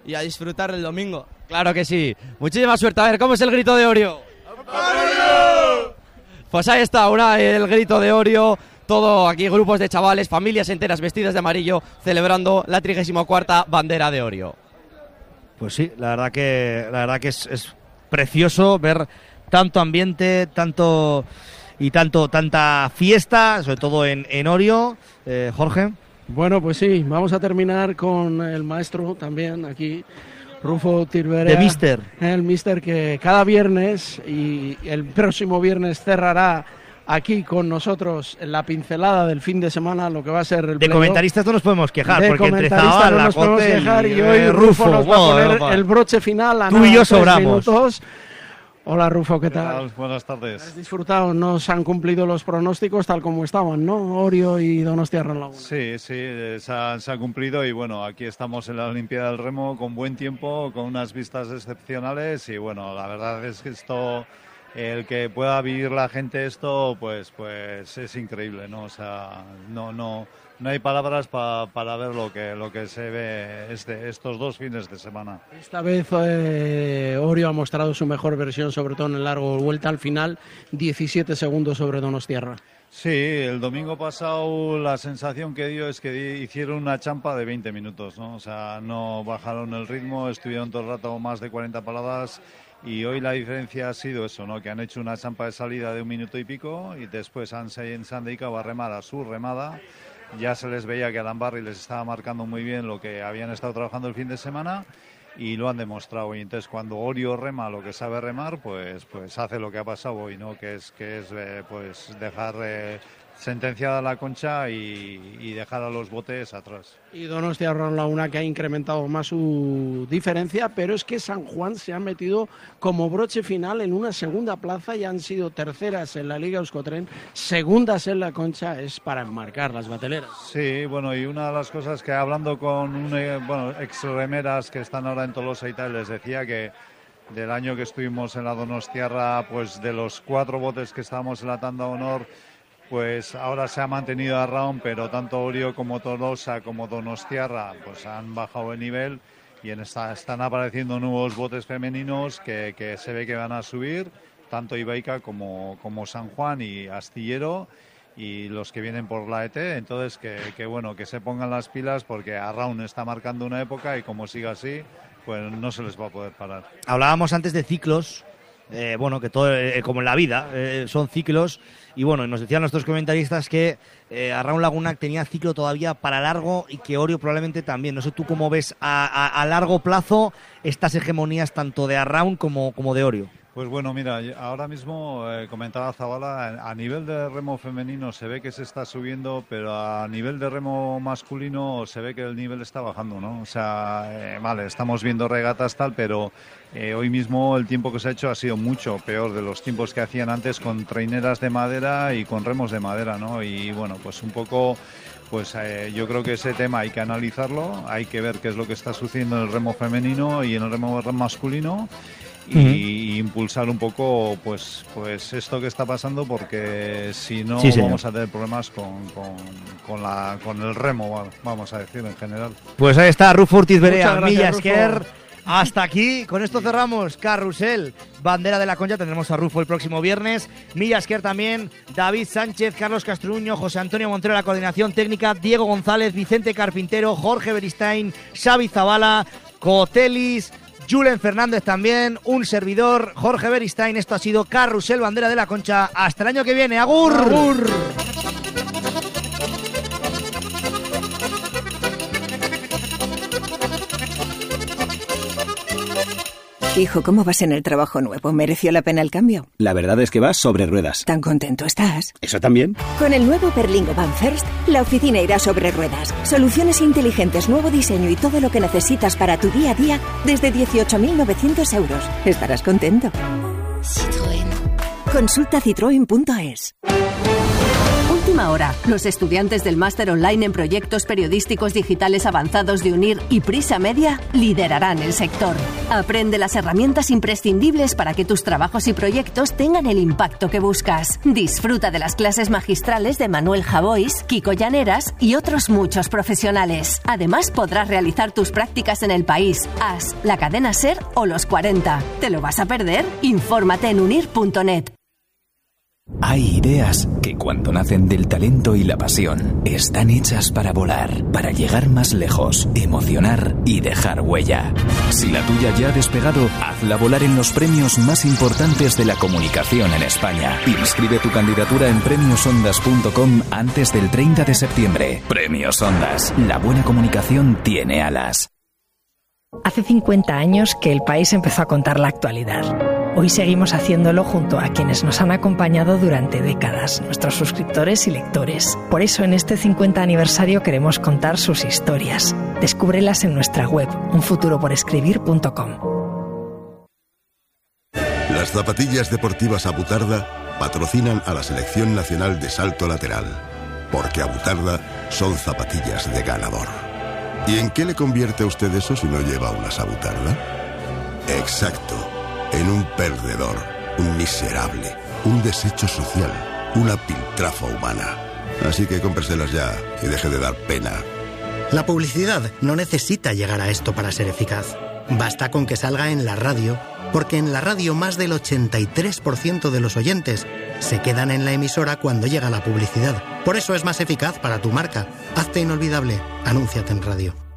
y a disfrutar el domingo. Claro que sí. Muchísima suerte. A ver, ¿cómo es el grito de Orio? Pues ahí está, el grito de Orio. Todo aquí, grupos de chavales, familias enteras vestidas de amarillo, celebrando la 34ª bandera de Orio. Pues sí, la verdad que es precioso ver tanto ambiente, tanta fiesta, sobre todo en Orio. Jorge. Bueno, pues sí, vamos a terminar con el maestro también aquí, Rufo Tirberea. De Mister. El Mister que cada viernes y el próximo viernes cerrará aquí con nosotros en la pincelada del fin de semana, lo que va a ser el de comentaristas no nos podemos quejar, porque entre Zavala, no nos podemos quejar, y hoy Rufo nos va a poner el broche final a tú y yo sobramos. Minutos. Hola Rufo, ¿qué tal? Buenas tardes. ¿Has disfrutado? ¿No se han cumplido los pronósticos tal como estaban, no? Orio y Donostiarra Laguna. Sí, se ha cumplido y bueno, aquí estamos en la Olimpiada del Remo con buen tiempo, con unas vistas excepcionales y bueno, la verdad es que esto... El que pueda vivir la gente esto, pues es increíble, ¿no? O sea, no hay palabras para ver lo que se ve estos 2 fines de semana. Esta vez Orio ha mostrado su mejor versión, sobre todo en el largo vuelta al final, 17 segundos sobre Donostiarra. Sí, el domingo pasado la sensación que dio es que hicieron una champa de 20 minutos, ¿no? O sea, no bajaron el ritmo, estuvieron todo el rato más de 40 paradas. Y hoy la diferencia ha sido eso, ¿no? Que han hecho una champa de salida de 1 minuto y pico y después se han dedicado a remar a su remada. Ya se les veía que Adam Barry les estaba marcando muy bien lo que habían estado trabajando el fin de semana y lo han demostrado. Y entonces cuando Orio rema lo que sabe remar, pues hace lo que ha pasado hoy, ¿no? Que es dejar sentenciada la Concha y dejar a los botes atrás. Y Donostiarra Laguna, que ha incrementado más su diferencia, pero es que San Juan se ha metido como broche final en una segunda plaza y han sido terceras en la Liga Euskotren, segundas en la Concha, es para enmarcar las bateleras. Sí, bueno, y una de las cosas que hablando con ex remeras que están ahora en Tolosa y tal, les decía que del año que estuvimos en la Donostiarra, pues de los 4 botes que estábamos en la tanda de honor, pues ahora se ha mantenido a round, pero tanto Orio como Tolosa como Donostiarra pues han bajado el nivel y están apareciendo nuevos botes femeninos que se ve que van a subir, tanto Ibaica como San Juan y Astillero y los que vienen por la ET, entonces que se pongan las pilas porque a round está marcando una época y como siga así, pues no se les va a poder parar. Hablábamos antes de ciclos. Que todo, como en la vida, son ciclos y bueno, nos decían nuestros comentaristas que Arraun Laguna tenía ciclo todavía para largo y que Orio probablemente también. No sé tú cómo ves a largo plazo estas hegemonías tanto de Arraun como de Orio. Pues bueno, mira, ahora mismo comentaba Zavala, a nivel de remo femenino se ve que se está subiendo, pero a nivel de remo masculino se ve que el nivel está bajando, ¿no? O sea, vale, estamos viendo regatas tal, pero hoy mismo el tiempo que se ha hecho ha sido mucho peor de los tiempos que hacían antes con traineras de madera y con remos de madera, ¿no? Y bueno, pues un poco... yo creo que ese tema hay que analizarlo, hay que ver qué es lo que está sucediendo en el remo femenino y en el remo masculino y impulsar un poco pues esto que está pasando, porque si no vamos a tener problemas con el remo, vamos a decir en general. Pues ahí está Rufo Ortiz Berea, Milla Esker. Hasta aquí, con esto cerramos Carrusel, bandera de la Concha. Tendremos a Rufo el próximo viernes, Milla Esker también, David Sánchez, Carlos Castruño, José Antonio Montero la coordinación técnica, Diego González, Vicente Carpintero, Jorge Beristain, Xavi Zavala, Cotelis, Julen Fernández también, un servidor, Jorge Beristain. Esto ha sido Carrusel, bandera de la Concha. Hasta el año que viene. ¡Agur! ¡Agur! Hijo, ¿cómo vas en el trabajo nuevo? ¿Mereció la pena el cambio? La verdad es que vas sobre ruedas. ¿Tan contento estás? ¿Eso también? Con el nuevo Berlingo Van First, la oficina irá sobre ruedas. Soluciones inteligentes, nuevo diseño y todo lo que necesitas para tu día a día desde 18.900 euros. Estarás contento. Citroën. Consulta citroen.es. Última última hora. Los estudiantes del máster online en proyectos periodísticos digitales avanzados de UNIR y Prisa Media liderarán el sector. Aprende las herramientas imprescindibles para que tus trabajos y proyectos tengan el impacto que buscas. Disfruta de las clases magistrales de Manuel Javois, Kiko Llaneras y otros muchos profesionales. Además, podrás realizar tus prácticas en El País, AS, la cadena SER o Los 40. ¿Te lo vas a perder? Infórmate en unir.net. Hay ideas que cuando nacen del talento y la pasión están hechas para volar, para llegar más lejos, emocionar y dejar huella. Si la tuya ya ha despegado, hazla volar en los premios más importantes de la comunicación en España. Inscribe tu candidatura en premiosondas.com antes del 30 de septiembre. Premios Ondas. La buena comunicación tiene alas. Hace 50 años que El País empezó a contar la actualidad. Hoy seguimos haciéndolo junto a quienes nos han acompañado durante décadas, nuestros suscriptores y lectores. Por eso en este 50 aniversario queremos contar sus historias. Descúbrelas en nuestra web, unfuturoporescribir.com. Las zapatillas deportivas Abutarda patrocinan a la Selección Nacional de Salto Lateral, porque Abutarda son zapatillas de ganador. ¿Y en qué le convierte a usted eso si no lleva unas Abutarda? Exacto. En un perdedor, un miserable, un desecho social, una piltrafa humana. Así que cómpreselas ya y deje de dar pena. La publicidad no necesita llegar a esto para ser eficaz. Basta con que salga en la radio, porque en la radio más del 83% de los oyentes se quedan en la emisora cuando llega la publicidad. Por eso es más eficaz para tu marca. Hazte inolvidable. Anúnciate en radio.